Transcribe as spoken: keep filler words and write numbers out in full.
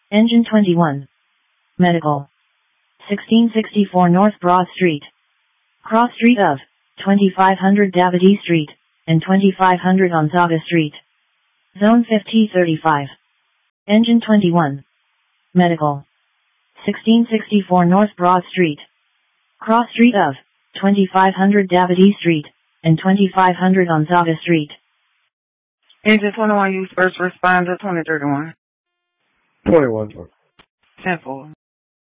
Engine twenty-one. Medical. sixteen sixty-four North Broad Street. Cross street of twenty-five hundred Davide Street and twenty-five hundred Gonzaga Street. Zone fifty thirty-five. Engine twenty-one. Medical. sixteen sixty-four North Broad Street. Cross street of twenty-five hundred Davide Street and twenty-five hundred Gonzaga Street. Engine twenty-one, use first responder twenty thirty-one. twenty-one. ten four.